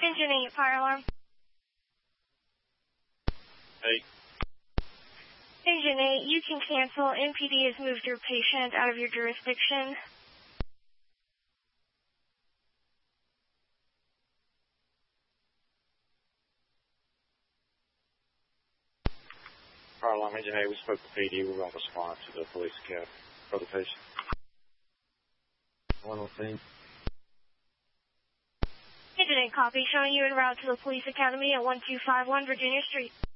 Engine 8, fire alarm. Hey. Engine 8, you can cancel. MPD has moved your patient out of your jurisdiction. Fire alarm, Engine 8, we spoke to PD. We're going to respond to the police account for the patient. 103. Engine 8, copy. Showing you en route to the police academy at 1251 Virginia Street.